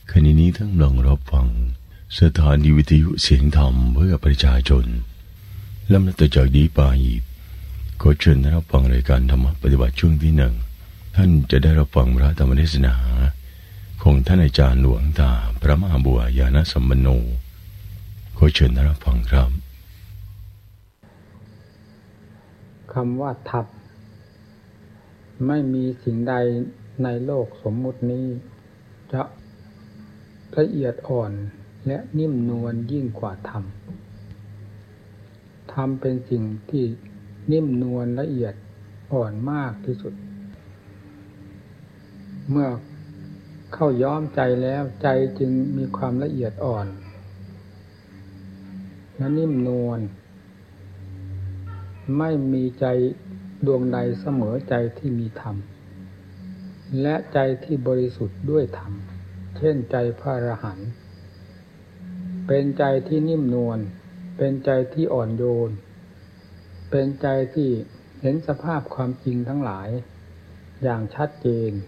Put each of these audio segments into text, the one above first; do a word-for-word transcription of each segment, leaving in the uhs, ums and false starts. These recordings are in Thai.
ขณะนี้ท่านกำลังรับฟังสถานีวิทยุเสียงธรรมเพื่อประชาชนลำดับต่อจากนี้ไปขอเชิญท่านรับฟังรายการธรรมปฏิบัติช่วงที่หนึ่งท่านจะได้รับฟังพระธรรมเทศนาของท่านอาจารย์หลวงตาพระมหาบัวญาณสัมปันโนขอเชิญท่านรับฟังครับคำว่าธรรมไม่มีสิ่งใดในโลกสมมุตินี้จะละเอียดอ่อนและนิ่มนวลยิ่งกว่าธรรมธรรมเป็นสิ่งที่นิ่มนวลละเอียดอ่อนมากที่สุดเมื่อเข้าย้อมใจแล้วใจจึงมีความละเอียดอ่อนและนิ่มนวลไม่มีใจดวงใดเสมอใจที่มีธรรมและใจที่บริสุทธิ์ด้วยธรรมเช่นใจพระอรหันต์เป็นใจที่นิ่มนวลเป็นใจที่อ่อนโยนเป็นใจที่เห็นสภาพความจริงทั้งหลายอย่างชัดเจน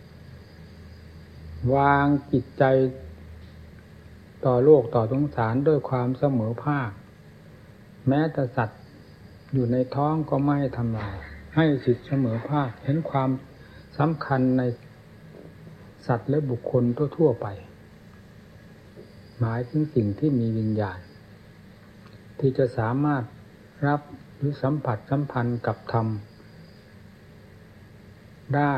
วางจิตใจต่อโลกต่อสงสารด้วยความเสมอภาคแม้แต่สัตว์อยู่ในท้องก็ไม่ทำลายให้จิตเสมอภาคเห็นความสำคัญในสัตว์และบุคคลทั่วๆไปหมายถึงสิ่งที่มีวิญญาณที่จะสามารถรับหรือสัมผัสสัมพันธ์กับธรรมได้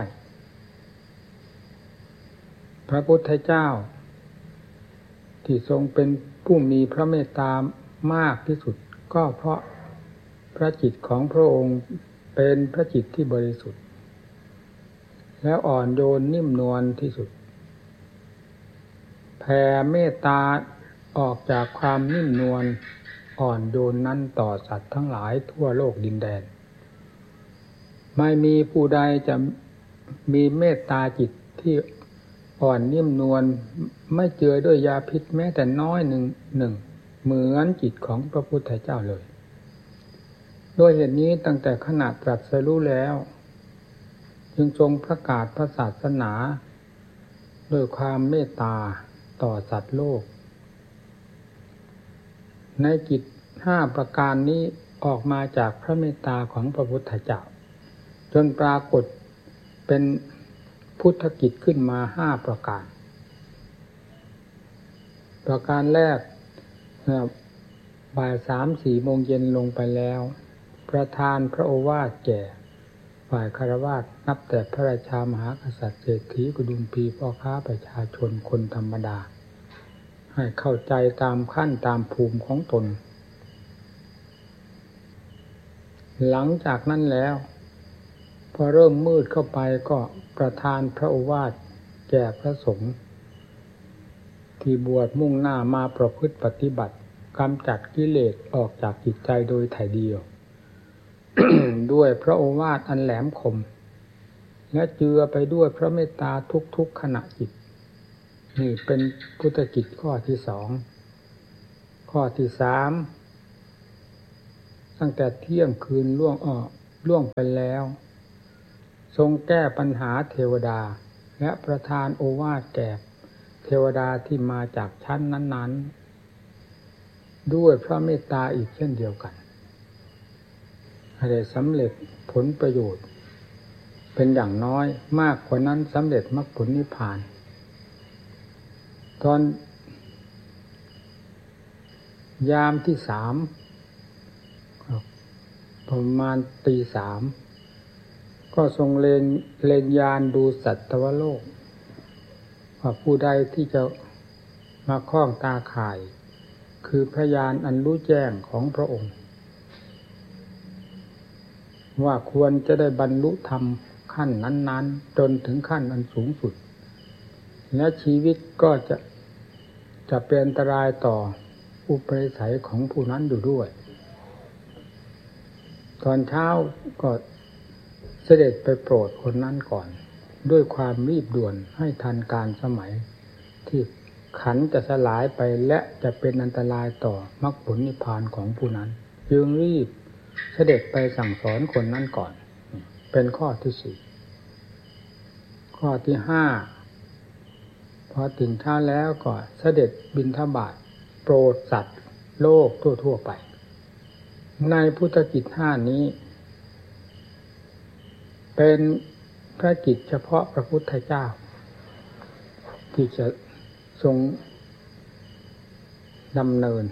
พระพุทธเจ้าที่ทรงเป็นผู้มีพระเมตตามากที่สุดก็เพราะพระจิตของพระองค์เป็นพระจิตที่บริสุทธิ์แล้วอ่อนโยนนิ่มนวลที่สุดแผ่เมตตาออกจากความนิ่มนวลอ่อนโยนนั้นต่อสัตว์ทั้งหลายทั่วโลกดินแดนไม่มีผู้ใดจะมีเมตตาจิตที่อ่อนนิ่มนวลไม่เจือด้วยยาพิษแม้แต่น้อยหนึ่งหนึ่งเหมือนจิตของพระพุทธเจ้าเลยด้วยเหตุนี้ตั้งแต่ขณะตรัสรู้แล้วจึงทรงประกาศพระศาสนาด้วยความเมตตาต่อสัตว์โลกในกิจห้าประการนี้ออกมาจากพระเมตตาของพระพุทธเจ้าจนปรากฏเป็นพุทธกิจขึ้นมาห้าประการประการแรกบ่ายสามสี่โมงเย็นลงไปแล้วประทานพระโอวาทแก่ฝ่ายคฤหัสถ์นับแต่พระราชามหากษัตริย์เศรษฐีกุดุมพีพ่อค้าประชาชนคนธรรมดาให้เข้าใจตามขั้นตามภูมิของตนหลังจากนั้นแล้วพอเริ่มมืดเข้าไปก็ประทานพระโอวาทแก่พระสงฆ์ที่บวชมุ่งหน้ามาประพฤติปฏิบัติกำจัดกิเลสออกจากจิตใจโดยถ่ายเดียว ด้วยพระโอวาทอันแหลมคมและเจือไปด้วยพระเมตตาทุกๆขณะจิตนี่เป็นพุทธกิจข้อที่สองข้อที่สามตั้งแต่เที่ยงคืนล่วงอ้อล่วงไปแล้วทรงแก้ปัญหาเทวดาและประทานโอวาทแก่เทวดาที่มาจากชั้นนั้นๆด้วยพระเมตตาอีกเช่นเดียวกันให้ได้สำเร็จผลประโยชน์เป็นอย่างน้อยมากกว่านั้นสำเร็จมรรคผลนิพพานตอนยามที่สามประมาณตีสามก็ทรงเลนเลนยานดูสัตวโลกว่าผู้ใดที่จะมาคล้องตาข่ายคือพยานอันรู้แจ้งของพระองค์ว่าควรจะได้บรรลุธรรมขั้นนั้นๆจนถึงขั้นอันสูงสุดและชีวิตก็จะจะเป็นอันตรายต่ออุปนิสัยของผู้นั้นอยู่ด้วยตอนเช้าก็เสด็จไปโปรดคนนั้นก่อนด้วยความรีบด่วนให้ทันการสมัยที่ขันธ์จะสลายไปและจะเป็นอันตรายต่อมรรคผลนิพพานของผู้นั้นจึงรีบเสด็จไปสั่งสอนคนนั้นก่อนเป็นข้อที่สี่ข้อที่ห้าพพอตื่นเช้าแล้วก็เสด็จบิณฑบาตโปรดสัตว์โลกทั่วๆไปในพุทธกิจห้านี้เป็นพระกิจเฉพาะพระพุทธเจ้าที่จะทรงดำเนิน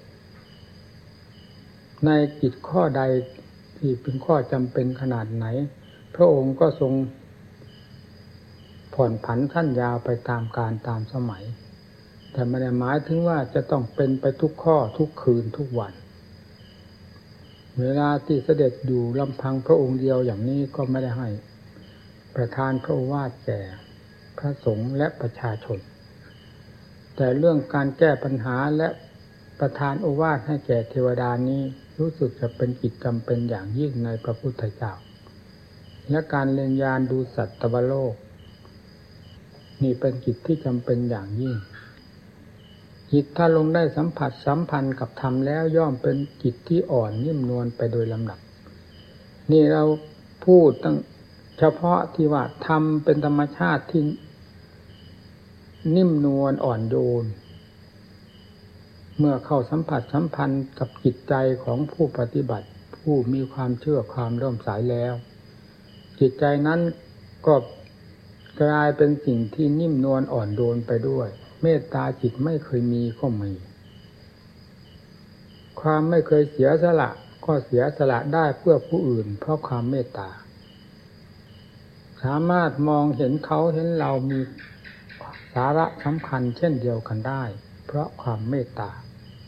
ในกิจข้อใดที่เป็นข้อจำเป็นขนาดไหนพระองค์ก็ทรงผ่อนผันสั้นยาวไปตามกาลตามสมัยแต่ไม่ได้หมายถึงว่าจะต้องเป็นไปทุกข้อทุกคืนทุกวันเวลาที่เสด็จอยู่ลำพังพระองค์เดียวอย่างนี้ก็ไม่ได้ให้ประทานพระโอวาทแก่พระสงฆ์และประชาชนแต่เรื่องการแก้ปัญหาและประทานโอวาทให้แก่เทวดานี้รู้สึกจะเป็นกิจจำเป็นอย่างยิ่งในพระพุทธเจ้าและการเล็งยานดูสัตวโลกนี่เป็นกิจที่จำเป็นอย่างยิ่งจิตถ้าลงได้สัมผัสสัมพันธ์กับธรรมแล้วย่อมเป็นจิตที่อ่อนนิ่มนวลไปโดยลำดับนี่เราพูดตั้งเฉพาะที่ว่าธรรมเป็นธรรมชาติที่นิ่มนวลอ่อนโยนเมื่อเข้าสัมผัสสัมพันธ์กับจิตใจของผู้ปฏิบัติผู้มีความเชื่อความเริ่มใสแล้วจิตใจนั้นก็กลายเป็นสิ่งที่นิ่มนวลอ่อนโยนไปด้วยเมตตาจิตไม่เคยมีก็มีความไม่เคยเสียสละก็เสียสละได้เพื่อผู้อื่นเพราะความเมตตาสามารถมองเห็นเขาเห็นเรามีสาระสำคัญเช่นเดียวกันได้เพราะความเมตตา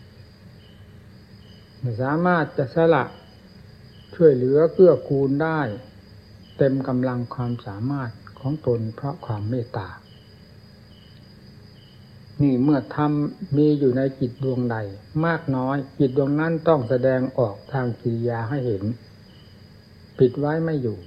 สามารถจะสละช่วยเหลือเกื้อกูลได้เต็มกำลังความสามารถของตนเพราะความเมตตานี่เมื่อธรรมมีอยู่ในจิตดวงใดมากน้อยจิตดวงนั้นต้องแสดงออกทางกิริยาให้เห็นปิดไว้ไม่อยู่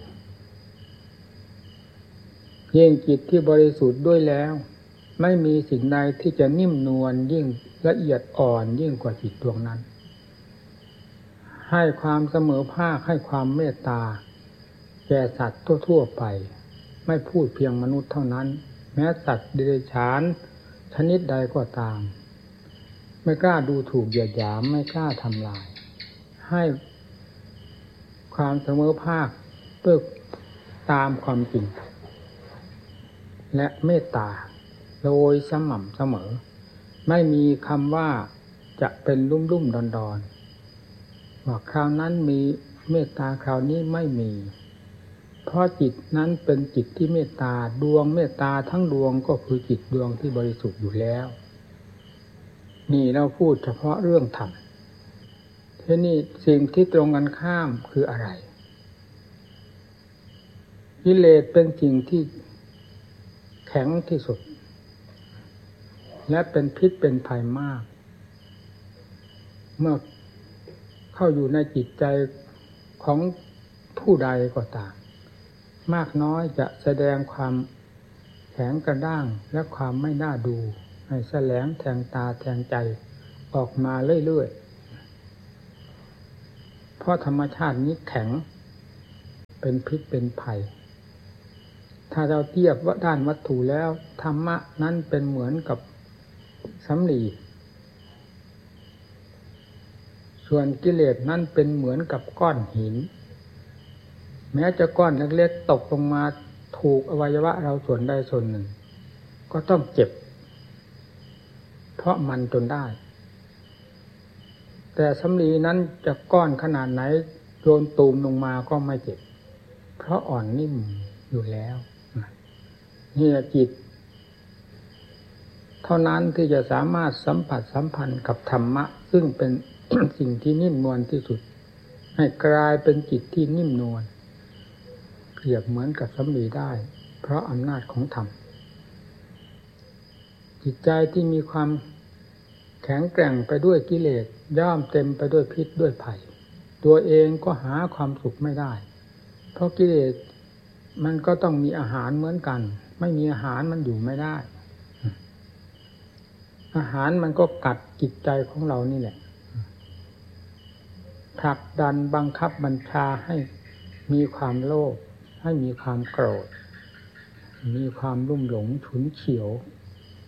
ยิ่งจิตที่บริสุทธิ์ด้วยแล้วไม่มีสิ่งใดที่จะนิ่มนวลยิ่งละเอียดอ่อนยิ่งกว่าจิตดวงนั้นให้ความเสมอภาคให้ความเมตตาแก่สัตว์ทั่วๆไปไม่พูดเพียงมนุษย์เท่านั้นแม้สัตว์เดรัจฉานชนิดใดก็ตามไม่กล้าดูถูกเหยียดหยามไม่กล้าทำลายให้ความเสมอภาคเพื่อตามความจริงและเมตตาโดยสม่ำเสมอไม่มีคำว่าจะเป็นลุ่มลุ่มดอนดอนว่าคราวนั้นมีเมตตาคราวนี้ไม่มีเพราะจิตนั้นเป็นจิตที่เมตตาดวงเมตตาทั้งดวงก็คือจิตดวงที่บริสุทธิ์อยู่แล้วนี่เราพูดเฉพาะเรื่องธรรมทีนี้สิ่งที่ตรงกันข้ามคืออะไรกิเลสเป็นสิ่งที่แข็งที่สุดและเป็นพิษเป็นภัยมากเมื่อเข้าอยู่ในจิตใจของผู้ใดก็ตามมากน้อยจะแสดงความแข็งกระด้างและความไม่น่าดูให้แสลงแทงตาแทงใจออกมาเรื่อยๆเพราะธรรมชาตินี้แข็งเป็นพิษเป็นภัยถ้าเราเทียบว่าด้านวัตถุแล้วธรรมะนั้นเป็นเหมือนกับสำลีส่วนกิเลสนั้นเป็นเหมือนกับก้อนหินแม้จะก้อนเล็กๆตกลงมาถูกอวัยวะเราส่วนใดส่วนหนึ่งก็ต้องเจ็บเพราะมันจนได้แต่สำลีนั้นจะก้อนขนาดไหนโยนตูมลงมาก็ไม่เจ็บเพราะอ่อนนิ่มอยู่แล้วนี่จิตเท่านั้นที่จะสามารถสัมผัสสัมพันธ์กับธรรมะซึ่งเป็น สิ่งที่นิ่มนวลที่สุดให้กลายเป็นจิตที่นิ่มนวลเปรียบเหมือนกับสำลีได้เพราะอำนาจของธรรมจิตใจที่มีความแข็งแกร่งไปด้วยกิเลสย่อมเต็มไปด้วยพิษด้วยภัยตัวเองก็หาความสุขไม่ได้เพราะกิเลสมันก็ต้องมีอาหารเหมือนกันไม่มีอาหารมันอยู่ไม่ได้อาหารมันก็กัดจิตใจของเรานี่แหละผลักดันบังคับบัญชาให้มีความโลภให้มีความโกรธมีความรุ่มหลงฉุนเฉียว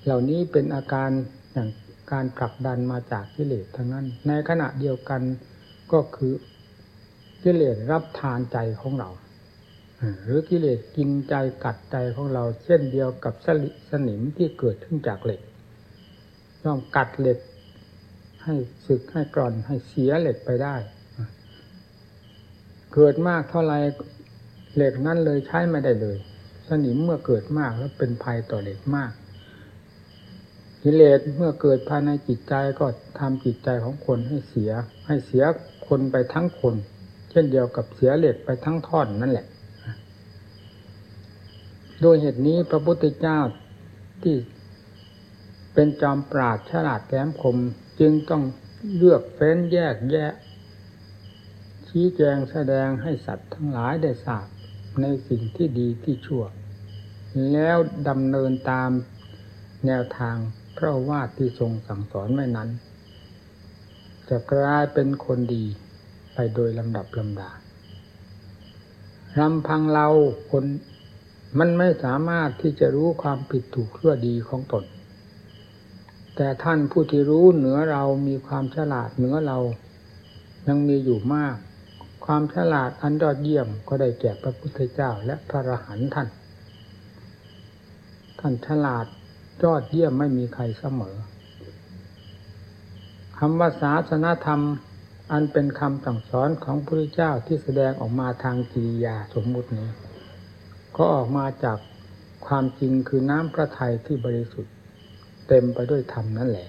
เหล่านี้เป็นอาการอย่างการผลักดันมาจากกิเลสทั้งนั้นในขณะเดียวกันก็คือกิเลสรับทานใจของเราหรือกิเลสกินใจกัดใจของเราเช่นเดียวกับสนิมที่เกิดขึ้นจากเหล็กย่อมกัดเหล็กให้สึกให้กร่อนให้เสียเหล็กไปได้เกิดมากเท่าไรเหล็กนั้นเลยใช้ไม่ได้เลยสนิมเมื่อเกิดมากแล้วเป็นภัยต่อเหล็กมากกิเลสเมื่อเกิดภายในจิตใจก็ทำจิตใจของคนให้เสียให้เสียคนไปทั้งคนเช่นเดียวกับเสียเหล็กไปทั้งท่อนนั่นแหละโดยเหตุนี้พระพุทธเจ้าที่เป็นจอมปราชญ์ฉลาดแหลมคมจึงต้องเลือกเฟ้นแยกแยะชี้แจงแสดงให้สัตว์ทั้งหลายได้ทราบในสิ่งที่ดีที่ชั่วแล้วดำเนินตามแนวทางพระโอวาทที่ทรงสั่งสอนไว้นั้นจะกลายเป็นคนดีไปโดยลำดับลำดาลำพังเราคนมันไม่สามารถที่จะรู้ความผิดถูกชั่วดีของตนแต่ท่านผู้ที่รู้เหนือเรามีความฉลาดเหนือเรายังมีอยู่มากความฉลาดอันยอดเยี่ยมก็ได้แก่พระพุทธเจ้าและพระอรหันต์ท่านท่านฉลาดยอดเยี่ยมไม่มีใครเสมอคำว่าศาสนธรรมอันเป็นคำสั่งสอนของพระพุทธเจ้าที่แสดงออกมาทางกิริยาสมมุตินี้ก็ออกมาจากความจริงคือน้ำพระทัยที่บริสุทธิ์เต็มไปด้วยธรรมนั่นแหละ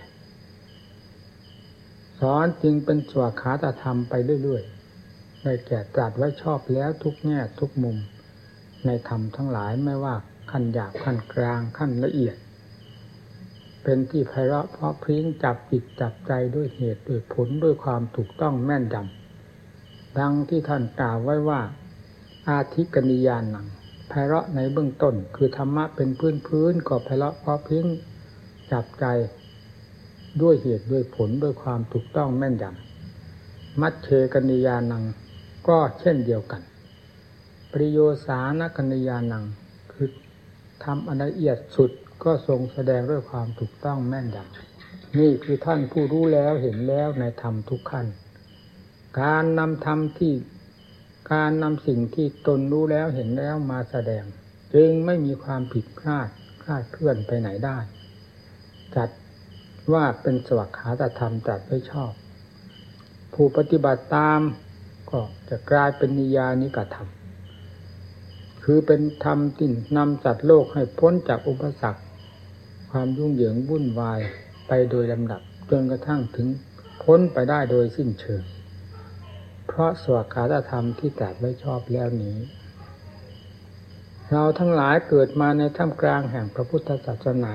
สอนจริงเป็นสวากขาตธรรมไปเรื่อยๆได้แก่ตรัสไว้ชอบแล้วทุกแง่ทุกมุมในธรรมทั้งหลายไม่ว่าขั้นหยาบขั้นกลางขั้นละเอียดเป็นที่ไพเราะเพราะพริ้งจับจิตจับใจด้วยเหตุด้วยผลด้วยความถูกต้องแม่นยำดังที่ท่านกล่าวไว้ว่าอาทิกนิยานังไพเราะในเบื้องต้นคือธรรมะเป็นพื้นพื้นก็ไพเราะเพราะพริ้งจับใจด้วยเหตุด้วยผลด้วยความถูกต้องแม่นยำมัชเชกนิยานังก็เช่นเดียวกันปริโยสานกนิยานังคือทำอันละเอียดสุดก็ทรงแสดงด้วยความถูกต้องแม่นยำนี่คือท่านผู้รู้แล้วเห็นแล้วในธรรมทุกขั้นการนำธรรมที่การนำสิ่งที่ตนรู้แล้วเห็นแล้วมาแสดงจึงไม่มีความผิดพลาดคลาดเคลื่อนไปไหนได้จัดว่าเป็นสวากขาตธรรมจัดไว้ชอบผู้ปฏิบัติตามก็จะกลายเป็นนิยานิกธรรมคือเป็นธรรมที่นำสัตว์โลกให้พ้นจากอุปสรรคความยุ่งเหยิงวุ่นวายไปโดยลำดับจนกระทั่งถึงพ้นไปได้โดยสิ้นเชิงเพราะสวากขาตธรรมที่ตรัสไว้ชอบแล้วนี้เราทั้งหลายเกิดมาในท่ามกลางแห่งพระพุทธศาสนา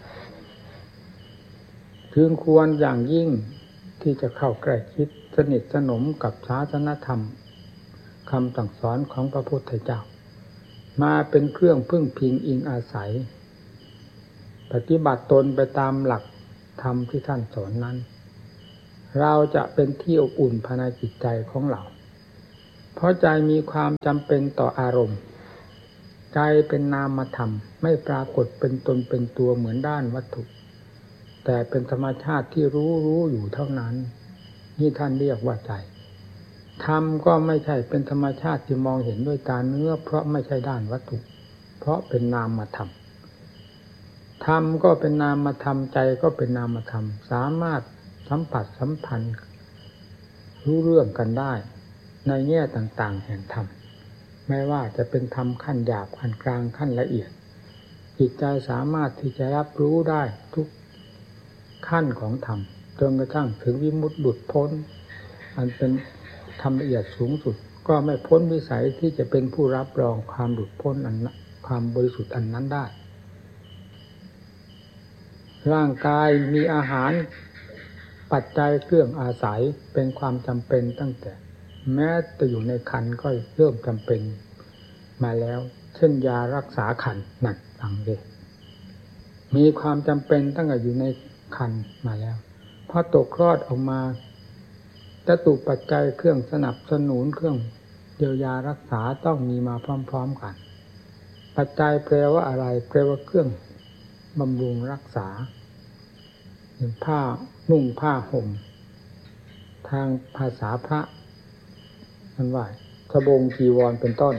พึงควรอย่างยิ่งที่จะเข้าใกล้ชิดสนิทสนมกับศาสนธรรมคำสั่งสอนของพระพุทธเจ้ามาเป็นเครื่องพึ่งพิงอิงอาศัยปฏิบัติตนไปตามหลักธรรมที่ท่านสอนนั้นเราจะเป็นที่อบอุ่นภายในจิตใจของเราเพราะใจมีความจำเป็นต่ออารมณ์ใจเป็นนามธรรมไม่ปรากฏเป็นตนเป็นตัวเหมือนด้านวัตถุแต่เป็นธรรมชาติที่รู้รู้อยู่เท่านั้นนี่ท่านเรียกว่าใจธรรมก็ไม่ใช่เป็นธรรมชาติที่มองเห็นด้วยตาเนื้อเพราะไม่ใช่ด้านวัตถุเพราะเป็นนามธรรมธรรมก็เป็นนามธรรมใจก็เป็นนามธรรมสามารถสัมผัสสัมพันธ์รู้เรื่องกันได้ในแง่ต่างๆแห่งธรรมไม่ว่าจะเป็นธรรมขั้นหยาบขั้นกลางขั้นละเอียดจิตใจสามารถที่จะรับรู้ได้ทุกขั้นของธรรมจนกระทั่งถึงวิมุตติหลุดพ้นอันเป็นธรรมละเอียดสูงสุดก็ไม่พ้นวิสัยที่จะเป็นผู้รับรองความหลุดพ้นอันความบริสุทธิ์อันนั้นได้ร่างกายมีอาหารปัจจัยเครื่องอาศัยเป็นความจำเป็นตั้งแต่แม้จะอยู่ในครรภ์ก็เริ่มจำเป็นมาแล้วเช่นยารักษาครรภ์นั่นฟังดิมีความจำเป็นตั้งแต่อยู่ในครรภ์มาแล้วพอตกคลอดออกมาจตุปัจจัยเครื่องสนับสนุนเครื่องเยียวยารักษาต้องมีมาพร้อมๆกันปัจจัยแปลว่าอะไรแปลว่าเครื่องบำรุงรักษาผ้านุ่งผ้าห่มทางภาษาพระนั่นว่าสบงจีวรเป็นต้น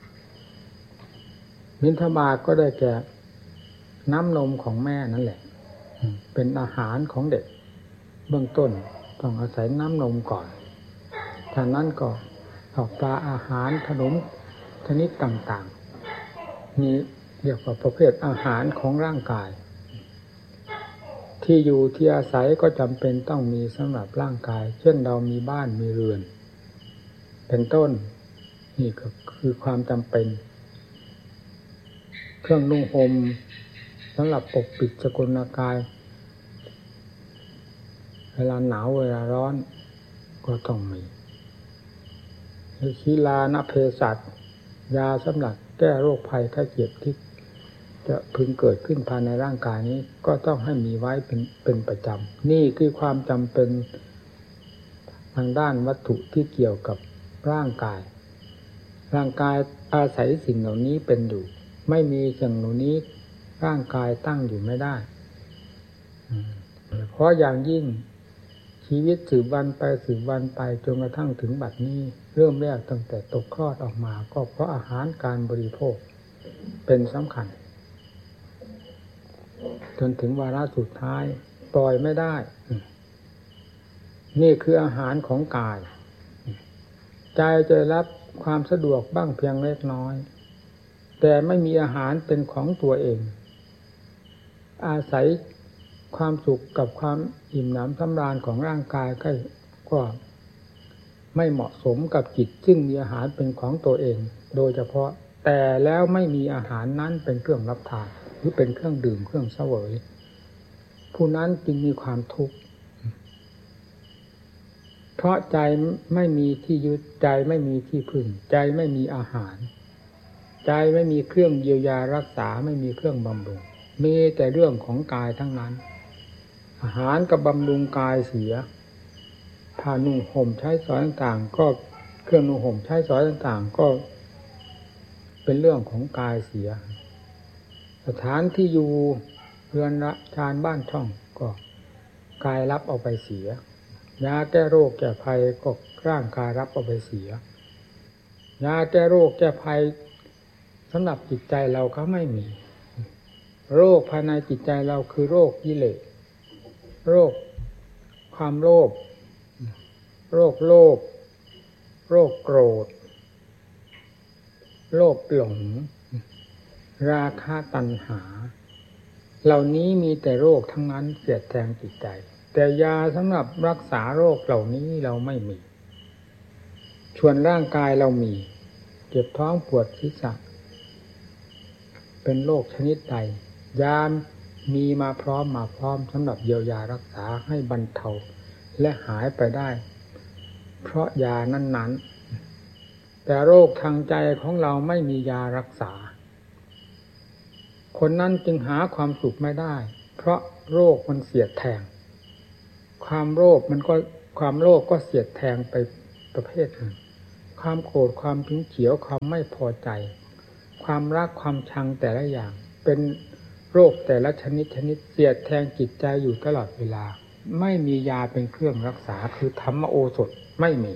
บิณฑบาตก็ได้แก่น้ำนมของแม่นั่นแหละเป็นอาหารของเด็กเบื้องต้นต้องอาศัยน้ำนมก่อนจากนั้นก็ข้าวปลาอาหารขนมชนิดต่างๆนี่เรียกว่าประเภทอาหารของร่างกายที่อยู่ที่อาศัยก็จำเป็นต้องมีสำหรับร่างกายเช่นเรามีบ้านมีเรือนเป็นต้นนี่ก็คือความจำเป็นเครื่องนุ่งห่มสำหรับปกปิดสกุลกายเวลาหนาวเวลาร้อนก็ต้องมีคีลานเพสัชยาสำหรับแก้โรคภัยไข้เจ็บที่จะพึงเกิดขึ้นภายในร่างกายนี้ก็ต้องให้มีไว้เป็นเป็นประจำนี่คือความจำเป็นทางด้านวัตถุที่เกี่ยวกับร่างกายร่างกายอาศัยสิ่งเหล่านี้เป็นอยู่ไม่มีสิ่งเหล่านี้ร่างกายตั้งอยู่ไม่ได้เพราะอย่างยิ่งชีวิตสืบวันไปสืบวันไปจนกระทั่งถึงบัดนี้เริ่มแรกตั้งแต่ตกคลอดออกมาก็เพราะอาหารการบริโภคเป็นสำคัญจนถึงวาระสุดท้ายปล่อยไม่ได้นี่คืออาหารของกายใจจะรับความสะดวกบ้างเพียงเล็กน้อยแต่ไม่มีอาหารเป็นของตัวเองอาศัยความสุขกับความอิ่มหนำสำราญของร่างกายก็ไม่เหมาะสมกับจิตซึ่งมีอาหารเป็นของตัวเองโดยเฉพาะแต่แล้วไม่มีอาหารนั้นเป็นเครื่องรับทานหรือเป็นเครื่องดื่มเครื่องเสวยผู้นั้นจึงมีความทุกข์เพราะใจไม่มีที่ยึดใจไม่มีที่พึ่งใจไม่มีอาหารใจไม่มีเครื่องเยียวยารักษาไม่มีเครื่องบำรุงมีแต่เรื่องของกายทั้งนั้นอาหารกับบำรุงกายเสียผ้านุ่งห่มใช้สอยต่างๆก็เครื่องนุ่งห่มใช้สอยต่างๆก็เป็นเรื่องของกายเสียสถานที่อยู่เรือนละชานบ้านช่องก็กายรับเอาไปเสียยาแก้โรคแก้ภัยก็ร่างกายรับเอาไปเสียยาแก้โรคแก้ภัยสำหรับจิตใจเราก็ไม่มีโรคภายในจิตใจเราคือโรคกิเลสโรคความโลภโรคโลภโรคโกรธโลภหลงราคะตัณหาเหล่านี้มีแต่โรคทั้งนั้นเสียดแทงจิตใจแต่ยาสำหรับรักษาโรคเหล่านี้เราไม่มีส่วนร่างกายเรามีเจ็บท้องปวดศีรษะเป็นโรคชนิดใดยามีมาพร้อมมาพร้อมสำหรับเยียวยารักษาให้บรรเทาและหายไปได้เพราะยานั้นๆแต่โรคทางใจของเราไม่มียารักษาคนนั้นจึงหาความสุขไม่ได้เพราะโรคมันเสียดแทงความโลภมันก็ความโลภก็เสียดแทงไปประเภทหนึ่งความโกรธความผิงเขียวความไม่พอใจความรักความชังแต่ละอย่างเป็นโรคแต่ละชนิดชนิดเสียดแทงจิตใจอยู่ตลอดเวลาไม่มียาเป็นเครื่องรักษาคือธรรมโอสถไม่มี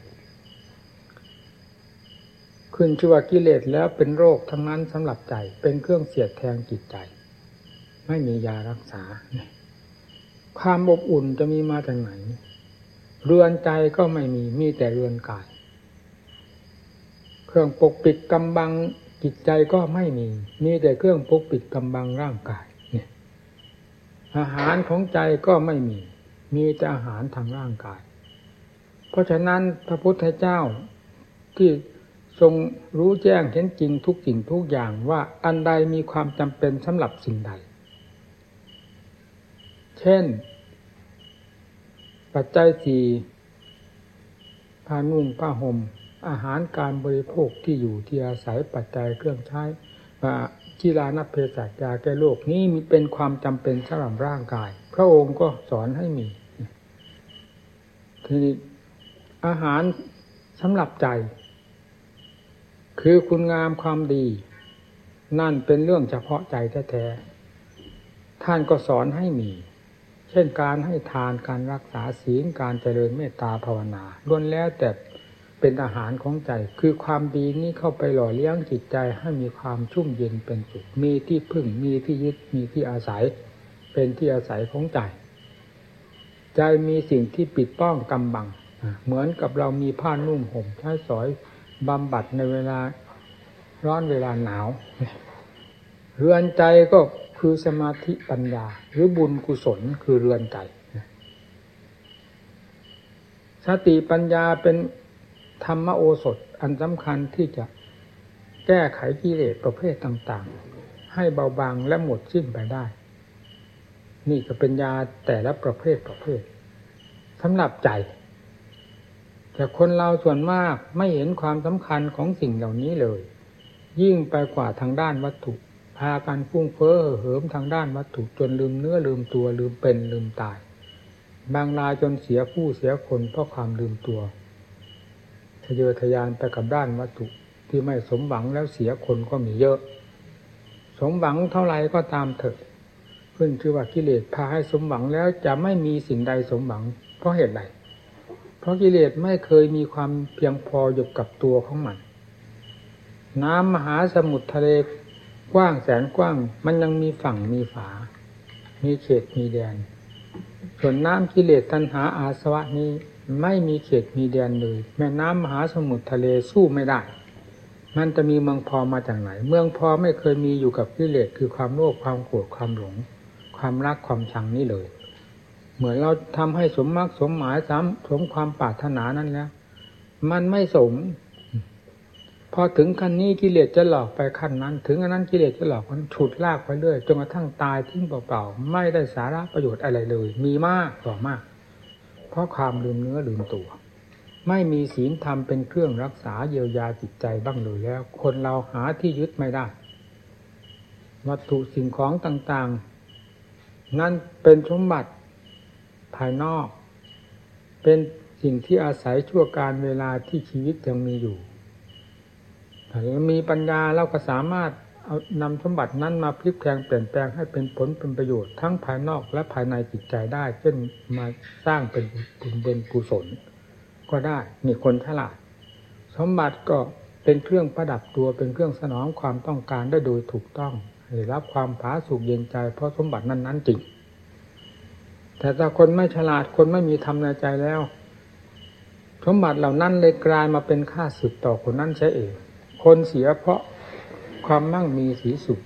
ขึ้นชื่อว่ากิเลสแล้วเป็นโรคทั้งนั้นสำหรับใจเป็นเครื่องเสียดแทงจิตใจไม่มียารักษาความอบอุ่นจะมีมาจากไหนเรือนใจก็ไม่มีมีแต่เรือนกายเครื่องปกปิดกำบังจิตใจก็ไม่มีมีแต่เครื่องปกปิดกำบังร่างกายเนี่ยอาหารของใจก็ไม่มีมีแต่อาหารทางร่างกายเพราะฉะนั้นพระพุทธเจ้าที่ทรงรู้แจ้งเห็นจริงทุกสิ่งทุกอย่างว่าอันใดมีความจำเป็นสำหรับสิ่งใดเช่นปัจจัยสี่ผ้านุ่งผ้าห่มอาหารการบริโภคที่อยู่ที่อาศัยปัจจัยเครื่องใช้กีฬานักเภสัชยาแก้โรคนี้มีเป็นความจำเป็นสำหรับร่างกายพระองค์ก็สอนให้มีทีนี้อาหารสำหรับใจคือคุณงามความดีนั่นเป็นเรื่องเฉพาะใจแท้ๆท่านก็สอนให้มีเช่นการให้ทานการรักษาศีลการเจริญเมตตาภาวนาล้วนแล้วแต่เป็นอาหารของใจคือความดีนี้เข้าไปหล่อเลี้ยงจิตใจให้มีความชุ่มเย็นเป็นสุขมีที่พึ่งมีที่ยึดมีที่อาศัยเป็นที่อาศัยของใจใจมีสิ่งที่ปิดป้องกำบังเหมือนกับเรามีผ้านุ่มห่มใช้สอยบำบัดในเวลาร้อนเวลาหนาวเรือนใจก็คือสมาธิปัญญาหรือบุญกุศลคือเรือนใจสติปัญญาเป็นธรรมโอสถอันสำคัญที่จะแก้ไขกิเลสประเภทต่างๆให้เบาบางและหมดสิ้นไปได้นี่ก็เป็นยาแต่ละประเภทประเภทสำหรับใจแต่คนเราส่วนมากไม่เห็นความสำคัญของสิ่งเหล่านี้เลยยิ่งไปกว่าทางด้านวัตถุพากันฟุ้งเฟ้อเหิมทางด้านวัตถุจนลืมเนื้อลืมตัวลืมเป็นลืมตายบางรายจนเสียผู้เสียคนเพราะความลืมตัวทะเยอทะยานไปกับด้านวัตถุที่ไม่สมหวังแล้วเสียคนก็มีเยอะสมหวังเท่าไรก็ตามเถอะขึ้นชื่อว่ากิเลสพาให้สมหวังแล้วจะไม่มีสิ่งใดสมหวังเพราะเหตุใดเพราะกิเลสไม่เคยมีความเพียงพออยู่กับตัวของมันน้ำมหาสมุทรทะเลกว้างแสนกว้างมันยังมีฝั่งมีฝามีเขตมีแดนส่วนน้ำกิเลสตัณหาอาสวะนี้ไม่มีเขตมีแดนเลยแม่น้ำมหาสมุทรทะเลสู้ไม่ได้มันจะมีเมืองพอมาจากไหนเมืองพอไม่เคยมีอยู่กับกิเลสคือความโลภความโกรธความหลงความรักความชังนี้เลยเหมือนเราทำให้สมมรรคสมหมายสามสมความปรารถนานั้นแล้วมันไม่สมพอถึงขั้นนี้กิเลสจะหลอกไปขั้นนั้นถึงอันนั้นกิเลสจะหลอกมันฉุดลากไปเรื่อยจนกระทั่งตายทิ้งเปล่าๆไม่ได้สาระประโยชน์อะไรเลยมีมากต่อมากเพราะความลืมเนื้อลืมตัวไม่มีศีลธรรมเป็นเครื่องรักษาเยียวยาจิตใจบ้างเลยแล้วคนเราหาที่ยึดไม่ได้วัตถุสิ่งของต่างๆนั่นเป็นสมบัติภายนอกเป็นสิ่งที่อาศัยชั่วการเวลาที่ชีวิตยังมีอยู่ถ้าเรามีปัญญาเราก็สามารถเอานำสมบัตินั้นมาพลิกแปลงเปลี่ยนแปลงให้เป็นผลเป็นประโยชน์ทั้งภายนอกและภายในจิตใจได้เช่นมาสร้างเป็นบุญเป็นกุศลก็ได้มีคนฉลาดสมบัติก็เป็นเครื่องประดับตัวเป็นเครื่องสนองความต้องการได้โดยถูกต้องได้รับความผาสุกเย็นใจเพราะสมบัตินั้นๆจริงแต่ถ้าคนไม่ฉลาดคนไม่มีธรรมในใจแล้วสมบัติเหล่านั้นเลยกลายมาเป็นค่าศึกต่อคนนั้นใช่เองคนเสียเพราะความมั่งมีสีสุข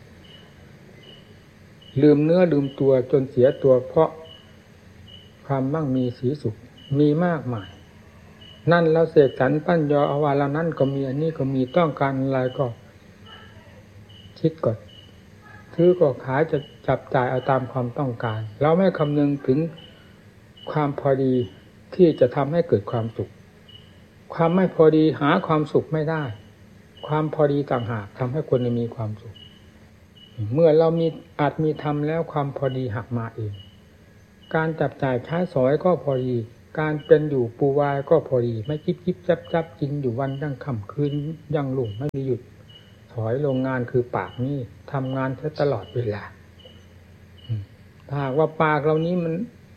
ลืมเนื้อลืมตัวจนเสียตัวเพราะความมั่งมีสีสุขมีมากมายนั่นเราเสกสรรปั้นยอเอาว่าเรานั้นก็มีอันนี้ก็มีต้องการอะไรก็คิดก่อนซื้อก็ขายจะจับจ่ายเอาตามความต้องการเราไม่คำนึงถึงความพอดีที่จะทำให้เกิดความสุขความไม่พอดีหาความสุขไม่ได้ความพอดีต่างหากทำให้คนมีความสุขเมื่อเรามีอาจมีทำแล้วความพอดีหักมาเองการจับจ่ายใช้สอยก็พอดีการเป็นอยู่ปูวายก็พอดีไม่จิบจิบจับจับกินอยู่วันยั่งค่ำคืนยั่งลุ่งไม่มีหยุดถอยโรงงานคือปากนี่ทำงานแค่ตลอดเวลาถ้าหากว่าปากเรานี้มัน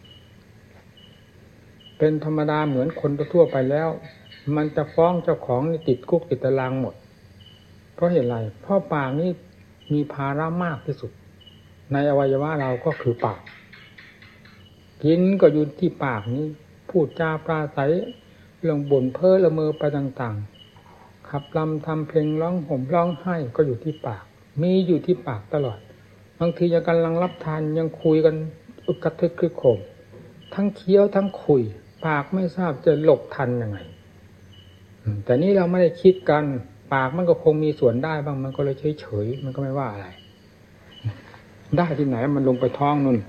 เป็นธรรมดาเหมือนคนทั่วไปแล้วมันจะฟ้องเจ้าของนี่ติดคุกติดตารางหมดเพราะเหตุไรเพราะปากนี้มีภาระมากที่สุดในอวัยวะเราก็คือปากกินก็อยู่ที่ปากนี้พูดจาปราศัยเรื่องบ่นเพ้อละเมอไปต่างๆขับลำทำเพลงร้องห่มร้องไห้ก็อยู่ที่ปากมีอยู่ที่ปากตลอดบางทียังกำลังรับทานยังคุยกันอึกกระทึกคึกโครมทั้งเคี้ยวทั้งคุยปากไม่ทราบจะหลบทันยังไงแต่นี้เราไม่ได้คิดกันปากมันก็คงมีส่วนได้บ้างมันก็เลยเฉยๆมันก็ไม่ว่าอะไรได้ที่ไหนมันลงไปท้องนู่น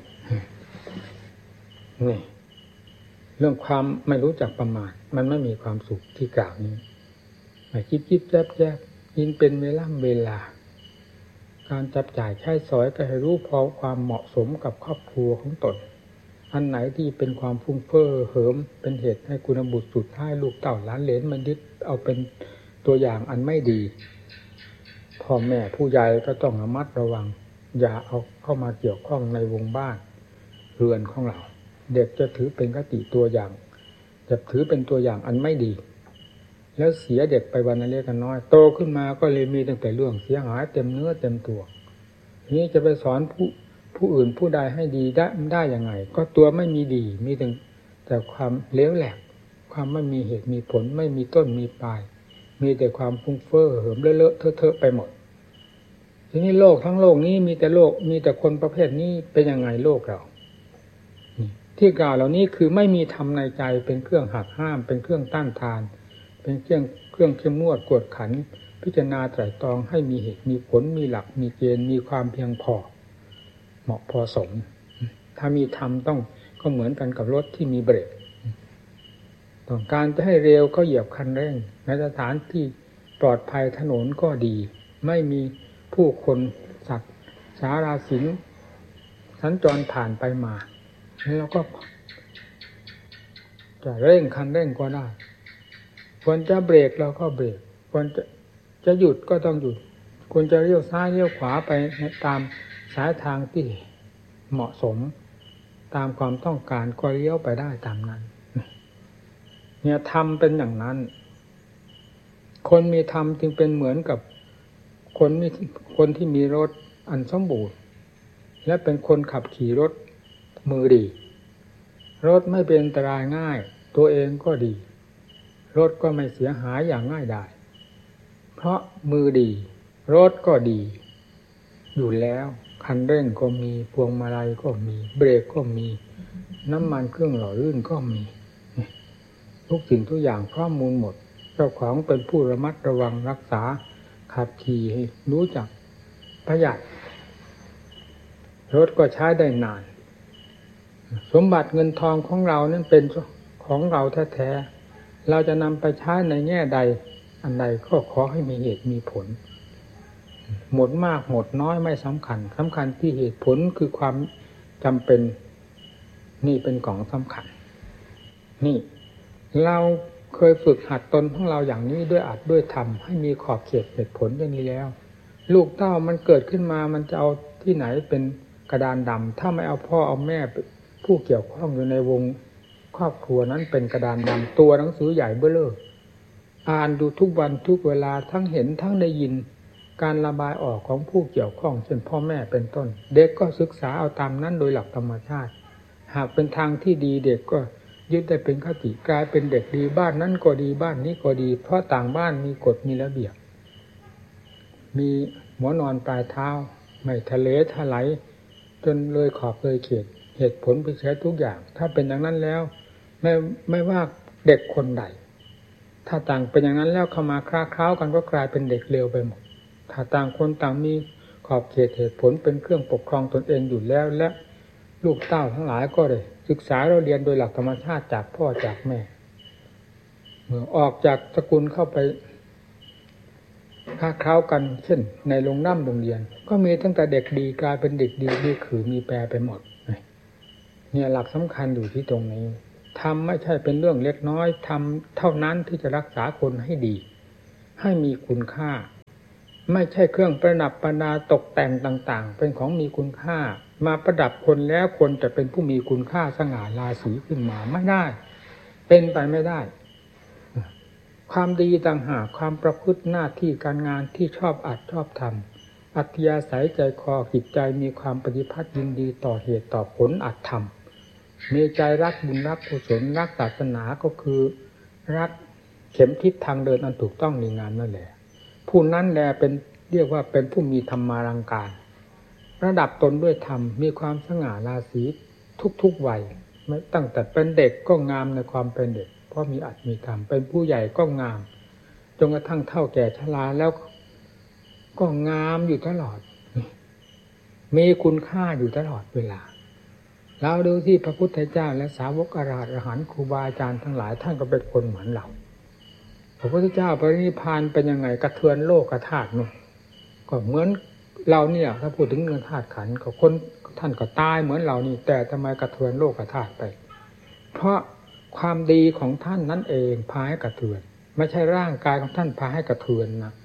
นี่เรื่องความไม่รู้จักประมาทมันไม่มีความสุขที่กล่าวนี้ไม่คิดคิดแจ๊บแจ๊บยินเป็นเวลาเวลาการจับจ่ายใช้สอยก็ให้รู้พอความเหมาะสมกับครอบครัวของตนอันไหนที่เป็นความฟุ้งเฟ้อเหิมเป็นเหตุให้คุณบุตรสุดท้ายลูกเต่าหลานเหลนมันยึดเอาเป็นตัวอย่างอันไม่ดีพ่อแม่ผู้ใหญ่ก็ต้องระมัดระวังอย่าเอาเข้ามาเกี่ยวข้องในวงบ้านเรือนของเราเด็กจะถือเป็นคติตัวอย่างจะถือเป็นตัวอย่างอันไม่ดีแล้วเสียเด็กไปวันเล็กน้อยโตขึ้นมาก็เลยมีตั้งแต่เรื่องเสียหายเต็มเนื้อเต็มตัวนี้จะไปสอนผู้ผู้อื่นผู้ใดให้ดีได้ได้ยังไงก็ตัวไม่มีดีมีแต่แต่ความเลวแหลกความไม่มีเหตุมีผลไม่มีต้นมีปลายมีแต่ความฟุ้งเฟ้อเหิมเลอะเลอะเทอะเทอะไปหมดทีนี้โลกทั้งโลกนี้มีแต่โลกมีแต่คนประเภทนี้เป็นยังไงโลกเราที่กล่าวเหล่านี้คือไม่มีธรรมในใจเป็นเครื่องหักห้ามเป็นเครื่องต้านทานเป็นเครื่องเครื่องเข้มงวดกวดขันพิจารณาไตร่ตรองให้มีเหตุมีผลมีหลักมีเกณฑ์มีความเพียงพอเหมาะพอสมถ้ามีธรรมต้องก็เหมือนกันกับรถที่มีเบรกต้องการจะให้เร็วก็เหยียบคันเร่งในสถานที่ปลอดภัยถนนก็ดีไม่มีผู้คนสัตว์สาราสิงสัญจรผ่านไปมาแล้วก็จะเร่งคันเร่งก็ได้ควรจะเบรกเราก็เบรกควรจะจะหยุดก็ต้องหยุดควรจะเลี้ยวซ้ายเลี้ยวขวาไปตามสายทางที่เหมาะสมตามความต้องการก็เลี้ยวไปได้ตามนั้นเนี่ยธรรมเป็นอย่างนั้นคนมีธรรมจึงเป็นเหมือนกับคนมีคนที่มีรถอันสมบูรณ์และเป็นคนขับขี่รถมือดีรถไม่เป็นอันตรายง่ายตัวเองก็ดีรถก็ไม่เสียหายอย่างง่ายดายเพราะมือดีรถก็ดีอยู่แล้วคันเร่งก็มีพวงมาลัยก็มีเบรกก็มีน้ำมันเครื่องหล่อลื่นก็มีทุกสิ่งทุกอย่างพร้อมมูลหมดเจ้าของเป็นผู้ระมัดระวังรักษาขับขี่ให้รู้จักประหยัดรถก็ใช้ได้นานสมบัติเงินทองของเรานั้นเป็นของเราแท้ๆเราจะนำไปใช้ในแง่ใดอันใดก็ขอให้มีเหตุมีผลหมดมากหมดน้อยไม่สำคัญสำคัญที่เหตุผลคือความจำเป็นนี่เป็นของสำคัญนี่เราเคยฝึกหัดตนของเราอย่างนี้ด้วยอัดด้วยทำให้มีขอบเขตเหตุผลอย่างนี้แล้วลูกเต้ามันเกิดขึ้นมามันจะเอาที่ไหนเป็นกระดานดำถ้าไม่เอาพ่อเอาแม่ผู้เกี่ยวข้องอยู่ในวงครอบครัวนั้นเป็นกระดานดำตัวหนังสือใหญ่เบ้อเร่ออ่านดูทุกวันทุกเวลาทั้งเห็นทั้งได้ยินการระบายออกของผู้เกี่ยวข้องเช่นพ่อแม่เป็นต้นเด็กก็ศึกษาเอาตามนั้นโดยหลักธรรมชาติหากเป็นทางที่ดีเด็กก็ยึดได้เป็นคติกลายเป็นเด็กดีบ้านนั้นก็ดีบ้านนี้ก็ดีเพราะต่างบ้านมีกฎมีระเบียบมีหัวนอนปลายเท้าไม่ทะเลทลายจนเลยขอบเลยเขตเหตุผลไปใช้ทุกอย่างถ้าเป็นอย่างนั้นแล้วไม่ไม่ว่าเด็กคนใดถ้าต่างเป็นอย่างนั้นแล้วเข้ามาคล้าคล้าวกันก็กลายเป็นเด็กเลวไปหมดถ้าต่างคนต่างมีขอบเขตเหตุผลเป็นเครื่องปกครองตนเองอยู่แล้วและลูกเต้าทั้งหลายก็เลยศึกษาเราเรียนโดยหลักธรรมชาติจากพ่อจากแม่เมื่อออกจากสกุลเข้าไปค้าคล้าวกันเช่นในโรงน้ำโรงเรียนก็มีตั้งแต่เด็กดีกลายเป็นเด็กดีดีขือมีแปรไปหมดเนี่ยหลักสำคัญอยู่ที่ตรงนี้ทำไม่ใช่เป็นเรื่องเล็กน้อยทำเท่านั้นที่จะรักษาคนให้ดีให้มีคุณค่าไม่ใช่เครื่องประดับประดาตกแต่งต่างๆเป็นของมีคุณค่ามาประดับคนแล้วคนจะเป็นผู้มีคุณค่าสง่าราศีขึ้นมาไม่ได้เป็นไปไม่ได้ความดีต่างหากความประพฤติหน้าที่การงานที่ชอบอัดชอบทำอัธยาศัยใจคอจิตใจมีความปฏิภาณยินดีต่อเหตุต่อผลอัดทำมีใจรักบุญรักกุศลรักศาสนาก็คือรักเข็มทิศทางเดินอันถูกต้องในงานนั่นแหละผู้นั้นแลเป็นเรียกว่าเป็นผู้มีธรรมารังการระดับตนด้วยธรรมมีความสง่าราศีทุกๆวัยไม่ตั้งแต่เป็นเด็กก็งามในความเป็นเด็กเพราะมีอัตมีธรรมเป็นผู้ใหญ่ก็งามจนกระทั่งเฒ่าแก่ชราแล้วก็งามอยู่ตลอดมีคุณค่าอยู่ตลอดเวลาเราดูที่พระพุทธเจ้าและสาวกอรหันต์ครูบาอาจารย์ทั้งหลายท่านก็เป็นคนเหมือนเราพระพุทธเจ้าปรินิพพานเป็นยังไงกระเทือนโลกธาตุนู่นก็เหมือนเราเนี่ยถ้าพูดถึงเรื่องธาตุขันธ์ก็คนท่านก็ตายเหมือนเรานี่แต่ทำไมกระเทือนโลกธาตุไปเพราะความดีของท่านนั่นเองพาให้กระเทือนไม่ใช่ร่างกายของท่านพาให้กระเทือนนะ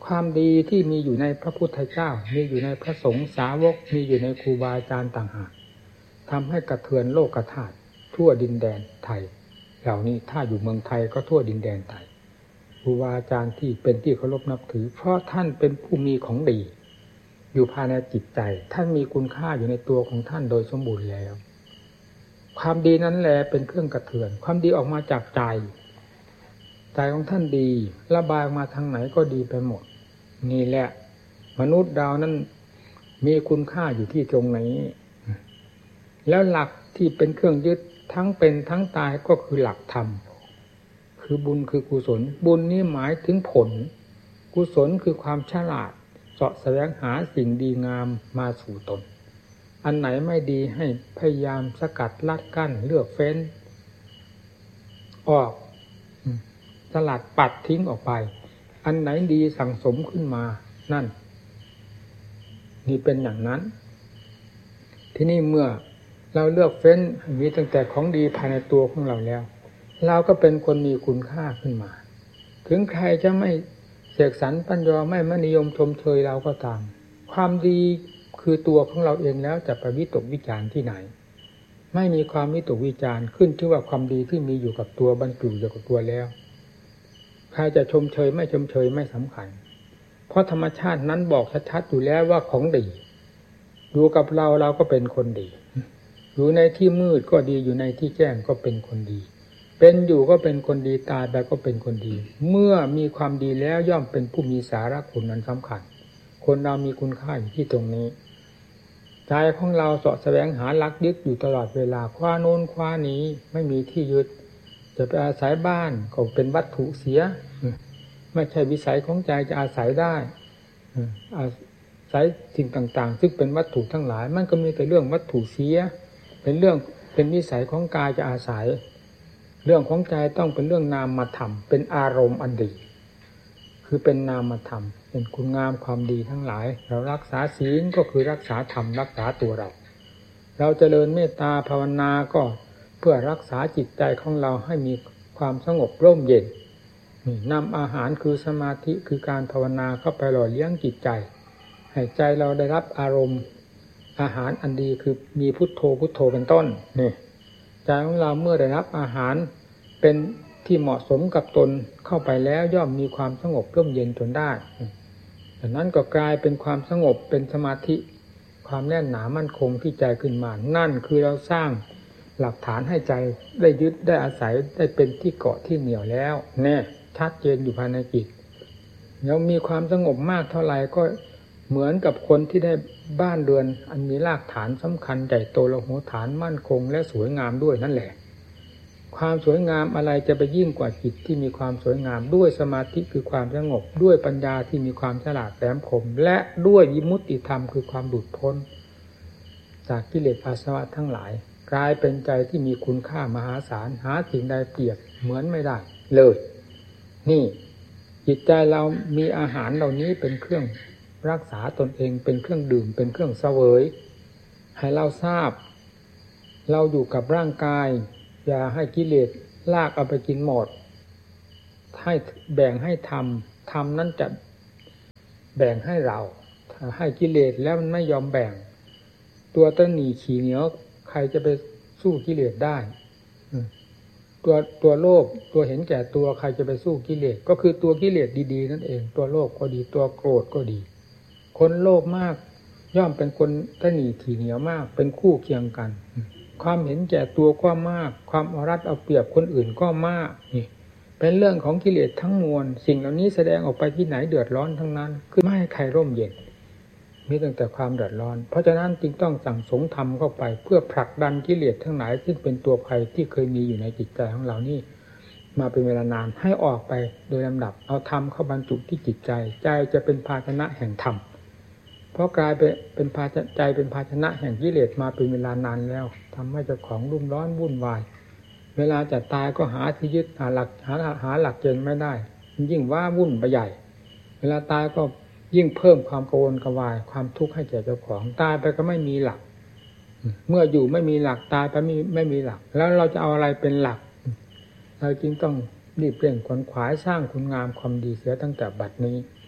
ความดีที่มีอยู่ในพระพุทธเจ้ามีอยู่ในพระสงฆ์สาวกมีอยู่ในครูบาอาจารย์ต่างหากทำให้กระเทือนโลกธาตุทั่วดินแดนไทยเหล่านี้ถ้าอยู่เมืองไทยก็ทั่วดินแดนไทยครูบาอาจารย์ที่เป็นที่เคารพนับถือเพราะท่านเป็นผู้มีของดีอยู่ภายในจิตใจท่านมีคุณค่าอยู่ในตัวของท่านโดยสมบูรณ์แล้วความดีนั้นแหละเป็นเครื่องกระเทือนความดีออกมาจากใจใจของท่านดีระบายออกมาทางไหนก็ดีไปหมดนี่แหละมนุษย์เรานั้นมีคุณค่าอยู่ที่ตรงนี้แล้วหลักที่เป็นเครื่องยึดทั้งเป็นทั้งตายก็คือหลักธรรมคือบุญคือกุศลบุญนี่หมายถึงผลกุศลคือความฉลาดเสาะแสวงหาสิ่งดีงามมาสู่ตนอันไหนไม่ดีให้พยายามสกัดลัดกั้นเลือกเฟ้นออกสลัดปัดทิ้งออกไปอันไหนดีสั่งสมขึ้นมานั่นนี่เป็นอย่างนั้นที่นี่เมื่อเราเลือกเฟ้นมีตั้งแต่ของดีภายในตัวของเราแล้วเราก็เป็นคนมีคุณค่าขึ้นมาถึงใครจะไม่เสกสรรปัญญาไม่มนิยมชมเชยเราก็ตามความดีคือตัวของเราเองแล้วจะไปวิตกวิจารณ์ที่ไหนไม่มีความวิตกวิจารณ์ขึ้นที่ว่าความดีที่มีอยู่กับตัวบรรจุอยู่กับตัวแล้วใครจะชมเชยไม่ชมเชยไม่สำคัญเพราะธรรมชาตินั้นบอกชัดๆอยู่แล้วว่าของดีอยู่กับเราเราก็เป็นคนดีอยู่ในที่มืดก็ดีอยู่ในที่แจ้งก็เป็นคนดีเป็นอยู่ก็เป็นคนดีตายไปก็เป็นคนดีเมื่อมีความดีแล้วย่อมเป็นผู้มีสาระคุณนั้นสำคัญคนเรามีคุณค่าอยู่ที่ตรงนี้ใจของเราเสาะแสวงหาลักยึดอยู่ตลอดเวลาคว้าโน้นคว้านี้ไม่มีที่ยึดจะไปอาศัยบ้านก็เป็นวัตถุเสียไม่ใช่วิสัยของใจจะอาศัยได้อาศัยสิ่งต่างๆซึ่งเป็นวัตถุทั้งหลายมันก็มีแต่เรื่องวัตถุเสียเป็นเรื่องเป็นวิสัยของกายจะอาศัยเรื่องของใจต้องเป็นเรื่องนามธรรมเป็นอารมณ์อันดีคือเป็นนามธรรมเป็นคุณงามความดีทั้งหลายเรารักษาศีลก็คือรักษาธรรมรักษาตัวเราเราเจริญเมตตาภาวนาก็เพื่อรักษาจิตใจของเราให้มีความสงบร่มเย็นนำอาหารคือสมาธิคือการภาวนาเข้าไปหล่อเลี้ยงจิตใจให้ใจเราได้รับอารมณ์อาหารอันดีคือมีพุทโธพุทโธเป็นต้นนี่ใจของเราเมื่อได้รับอาหารเป็นที่เหมาะสมกับตนเข้าไปแล้วย่อมมีความสงบร่มเย็นจนได้ดังนั้นก็กลายเป็นความสงบเป็นสมาธิความแน่นหนามั่นคงที่ใจขึ้นมานั่นคือเราสร้างหลักฐานให้ใจได้ยึดได้อาศัยได้เป็นที่เกาะที่เหนี่ยวแล้วแน่ชัดเจนอยู่ภายในจิตแล้วมีความสงบมากเท่าไหร่ก็เหมือนกับคนที่ได้บ้านเรือนอันมีรากฐานสำคัญใหญ่โตและโหฐานมั่นคงและสวยงามด้วยนั่นแหละความสวยงามอะไรจะไปยิ่งกว่าจิตที่มีความสวยงามด้วยสมาธิคือความสงบด้วยปัญญาที่มีความฉลาดแหลมคมและด้วยวิมุตติธรรมคือความหลุดพ้นจากกิเลสอาสวะทั้งหลายกลายเป็นใจที่มีคุณค่ามหาศาลหาสิ่งใดเปรียบเหมือนไม่ได้เลยนี่จิตใจเรามีอาหารเหล่านี้เป็นเครื่องรักษาตนเองเป็นเครื่องดื่มเป็นเครื่องเสวยให้เราทราบเราอยู่กับร่างกายอย่าให้กิเลสลากเอาไปกินหมดให้แบ่งให้ทำทำนั้นจะแบ่งให้เราถ้าให้กิเลสแล้วมันไม่ยอมแบ่งตัวตนีขี้เหนียวใครจะไปสู้กิเลสได้ตัวตัวโลภตัวเห็นแก่ตัวใครจะไปสู้กิเลสก็คือตัวกิเลสดีๆนั่นเองตัวโลภก็ดีตัวโกรธก็ดีคนโลภมากย่อมเป็นคนตนีขี้เหนียวมากเป็นคู่เคียงกันความเห็นแก่ตัวก็มากความเอารัดเอาเปรียบคนอื่นก็มากนี่เป็นเรื่องของกิเลสทั้งมวลสิ่งเหล่านี้แสดงออกไปที่ไหนเดือดร้อนทั้งนั้นคือไม่ให้ใครร่มเย็นมีตั้งแต่ความเดือดร้อนเพราะฉะนั้นจึงต้องสั่งสมธรรมเข้าไปเพื่อผลักดันกิเลสทั้งหลายซึ่งเป็นตัวภัยที่เคยมีอยู่ในจิตใจของเรานี่มาเป็นเวลานานให้ออกไปโดยลำดับเอาธรรมเข้าบรรจุที่จิตใจใจจะเป็นภาชนะแห่งธรรมเพราะกลายไปเป็นภาชนะใจเป็นภาชนะแห่งกิเลสมาเป็นเวลานานแล้วทำให้เจ้าของรุ่มร้อนวุ่นวายเวลาจะตายก็หาที่ยึดหาหลักหาหาหลักเกณฑ์ไม่ได้ยิ่งว่าวุ่นไปใหญ่เวลาตายก็ยิ่งเพิ่มความกังวลกวายความทุกข์ให้แก่เจ้าของตายไปก็ไม่มีหลักเมื่ออยู่ไม่มีหลักตายไปไม่ไม่มีหลักแล้วเราจะเอาอะไรเป็นหลักเราจึงต้องรีบเร่งขวนขวายสร้างคุณงามความดีเสียตั้งแต่บัดนี้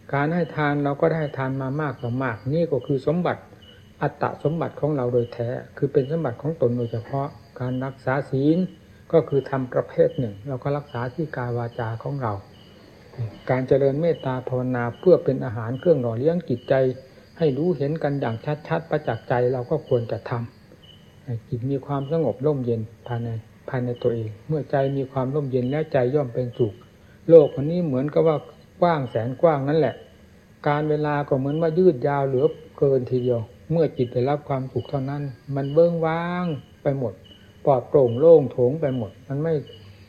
การให้ทานเราก็ได้ทานมามากต่อมากนี่ก็คือสมบัติอัตตสมบัติของเราโดยแท้คือเป็นสมบัติของตนโดยเฉพาะการรักษาศีลก็คือทำประเภทหนึ่งเราก็รักษาที่กายวาจาของเราการเจริญเมตตาภาวนาเพื่อเป็นอาหารเครื่องหล่อเลี้ยงจิตใจให้รู้เห็นกันอย่างชัดๆประจักษ์ใจเราก็ควรจะทำจิตมีความสงบร่มเย็นภายในภายในตัวเองเมื่อใจมีความร่มเย็นแล้วใจย่อมเป็นสุขโลกวันนี้เหมือนกับว่ากว้างแสนกว้างนั่นแหละการเวลาก็เหมือนว่ายืดยาวเหลือเกินทีเดียวเมื่อจิตได้รับความสุขเท่านั้นมันเบิ้งว่างไปหมดปลอดโปร่งโล่งโถงไปหมดมันไม่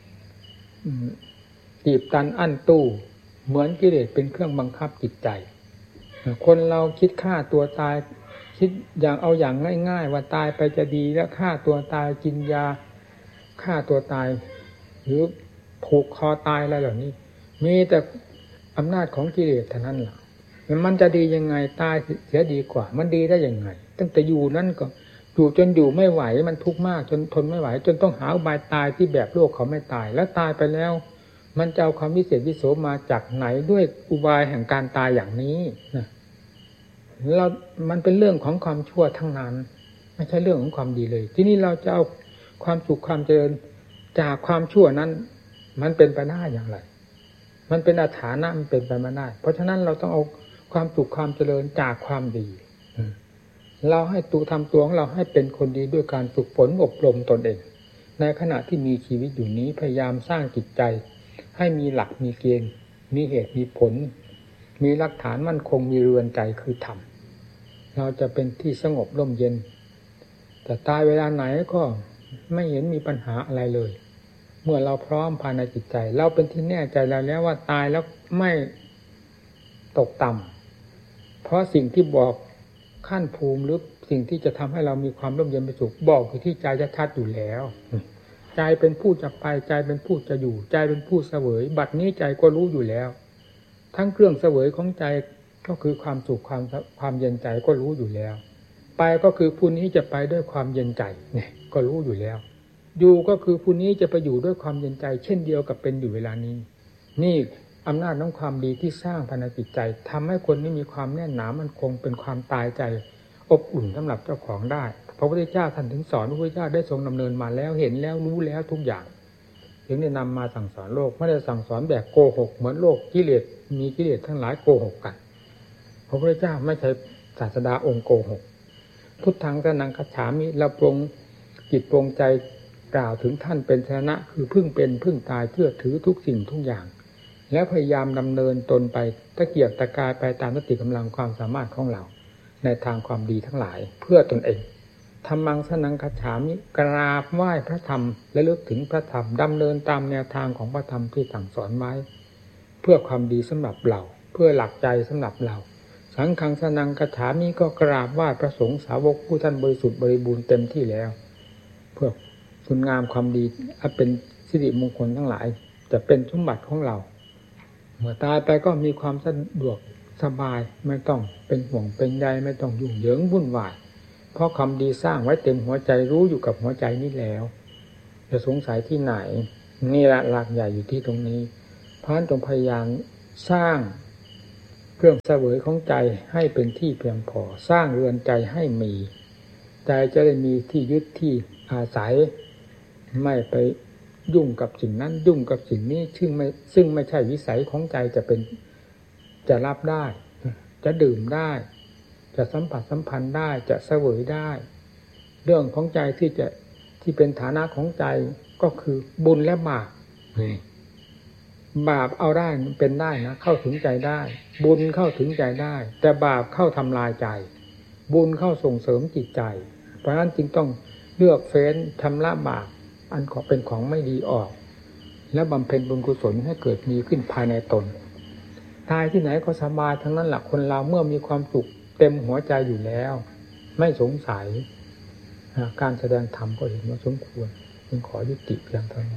ตีบตันอั้นตู้เหมือนกิเลสเป็นเครื่องบังคับจิตใจคนเราคิดฆ่าตัวตายคิดอย่างเอาอย่างง่ายๆว่าตายไปจะดีแล้วฆ่าตัวตายกินยาฆ่าตัวตายหรือผูกคอตายอะไรเหล่านี้มีแต่อำนาจของกิเลสเท่านั้นแหละมันจะดียังไงตายเสียดีกว่ามันดีได้ยังไงตั้งแต่อยู่นั่นก็อยู่จนอยู่ไม่ไหวมันทุกข์มากจนทนไม่ไหวจนต้องหาอุบายตายที่แบบโลกเขาไม่ตายแล้วตายไปแล้วมันจะเอาความวิเศษวิโสมาจากไหนด้วยอุบายแห่งการตายอย่างนี้นะเรามันเป็นเรื่องของความชั่วทั้งนั้นไม่ใช่เรื่องของความดีเลยที่นี่เราจะเอาความสุขความเจริญจากความชั่วนั้นมันเป็นไปได้อย่างไรมันเป็นอาถรรพ์นะมันเป็นไปไม่ได้เพราะฉะนั้นเราต้องเอาความสุขความเจริญจากความดีเราให้ตัวทำตัวของเราให้เป็นคนดีด้วยการฝึกฝนอบรมตนเองในขณะที่มีชีวิตอยู่นี้พยายามสร้างจิตใจให้มีหลักมีเกณฑ์มีเหตุมีผลมีหลักฐานมั่นคงมีเรือนใจคือธรรมเราจะเป็นที่สงบร่มเย็นแต่ตายเวลาไหนก็ไม่เห็นมีปัญหาอะไรเลยเมื่อเราพร้อมภายในจิตใจเราเป็นที่แน่ใจแล้วแล้วว่าตายแล้วไม่ตกต่ำเพราะสิ่งที่บอกขั้นภูมิหรือสิ่งที่จะทำให้เรามีความร่มเย็นเป็นสุขบอกอยู่ที่ใจชัดๆอยู่แล้วใจเป็นผู้จะไปใจเป็นผู้จะอยู่ใจเป็นผู้เสวยบัดนี้ใจก็รู้อยู่แล้วทั้งเครื่องเสวยของใจก็คือความสุขความความเย็นใจก็รู้อยู่แล้วไปก็คือผู้นี้จะไปด้วยความเย็นใจเนี่ยก็รู้อยู่แล้วอยู่ก็คือผู้นี้จะไปอยู่ด้วยความเย็นใจเช่นเดียวกับเป็นอยู่เวลานี้นี่อำนาจของความดีที่สร้างภายในจิตใจทำให้คนนี้มีความแน่นหนามันคงเป็นความตายใจอบอุ่นสำหรับเจ้าของได้พระพุทธเจ้าท่านถึงสอนพระพุทธเจ้าได้ทรงดำเนินมาแล้วเห็นแล้วรู้แล้วทุกอย่างถึงได้นำมาสั่งสอนโลกไม่ได้สั่งสอนแบบโกหกเหมือนโลกกิเลสมีกิเลสทั้งหลายโกหกกันพระพุทธเจ้าไม่ใช่ศาสดาองค์โกหกพุทธังสนังคัจฉามิเราปรงจิตปรงใจกล่าวถึงท่านเป็นชนะคือพึ่งเป็นพึ่งตายเพื่อถือทุกสิ่งทุกอย่างแล้วพยายามดำเนินตนไปตะเกียกตะกายไปตามสติกำลังความสามารถของเราในทางความดีทั้งหลายเพื่อตนเองธรรมังสนังคัจฉามิกราบไหว้พระธรรมและลึกถึงพระธรรมดำเนินตามแนวทางของพระธรรมที่สั่งสอนไว้เพื่อความดีสำหรับเราเพื่อหลักใจสำหรับเราสังฆังสนังคัจฉามิก็กราบไหว้พระสงฆ์สาวกผู้ท่านบริสุทธิ์บริบูรณ์เต็มที่แล้วเพื่อคุณงามความดีเป็นสิริมงคลทั้งหลายจะเป็นสมบัติของเราเมื่อตายไปก็มีความสะดวกสบายไม่ต้องเป็นห่วงเป็นใยไม่ต้องยุ่งเหยิงวุ่นวายเพราะความดีสร้างไว้เต็มหัวใจรู้อยู่กับหัวใจนี้แล้วจะสงสัยที่ไหนนี่ละหลักใหญ่อยู่ที่ตรงนี้เพราะฉะนั้นจงพยายามสร้างเครื่องเสวยของใจให้เป็นที่เพียงพอสร้างเรือนใจให้มีใจจะได้มีที่ยึดที่อาศัยไม่ไปยุ่งกับสิ่งนั้นยุ่งกับสิ่งนี้ซึ่งไม่ซึ่งไม่ใช่วิสัยของใจจะเป็นจะรับได้จะดื่มได้จะสัมผัสสัมพันธ์ได้จะเสวยได้เรื่องของใจที่จะที่เป็นฐานะของใจก็คือบุญและบาปบาปเอาได้เป็นได้นะเข้าถึงใจได้บุญเข้าถึงใจได้แต่บาปเข้าทำลายใจบุญเข้าส่งเสริมจิตใจเพราะฉะนั้นจึงต้องเลือกเฟ้นชำระบาปอันขอเป็นของไม่ดีออกแล้วบำเพ็ญบุญกุศลให้เกิดมีขึ้นภายในตนตายที่ไหนก็สบายทั้งนั้นแหละคนเราเมื่อมีความสุขเต็มหัวใจอยู่แล้วไม่สงสัยการแสดงธรรมก็เห็นว่าสมควรจึงขอยุติเพียงเท่านี้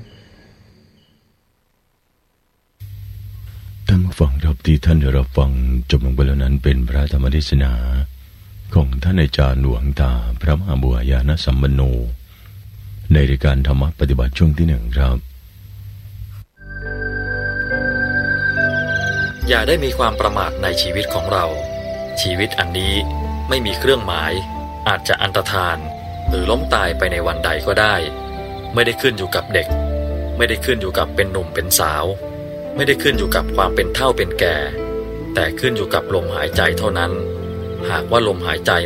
ท่านผู้ฟังครับที่ท่านได้รับฟังจบลงไปแล้วนั้นเป็นพระธรรมเทศนาของท่านอาจารย์หลวงตาพระมหาบัวญาณสัมปันโนในรายการธรรมะปฏิบัติช่วงที่หนึ่งครับอย่าได้มีความประมาทในชีวิตของเราชีวิตอันนี้ไม่มีเครื่องหมายอาจจะอันตรธานหรือล้มตายไปในวันใดก็ได้ไม่ได้ขึ้นอยู่กับเด็กไม่ได้ขึ้นอยู่กับเป็นหนุ่มเป็นสาวไม่ได้ขึ้นอยู่กับความเป็นเฒ่าเป็นแก่แต่ขึ้นอยู่กับลมหายใจเท่านั้นหากว่าลมหายใจ